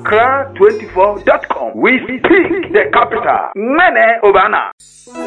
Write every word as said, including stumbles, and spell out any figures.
accra twenty-four dot com. We speak the capital. Mene Obana.